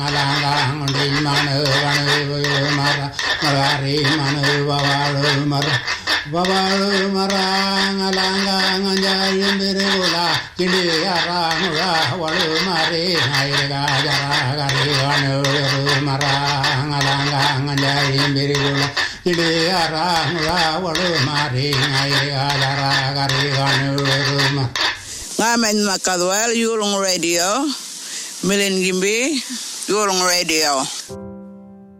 Alang di manu mara marari manu bawalu marang alang anjay birula kindi arang walu mari aira jara gari manu marang alang anjay birula kindi arang walu mari aira jara gari manu ngamen makadwal Yulong Radio Milin Gimbi Yulong Radio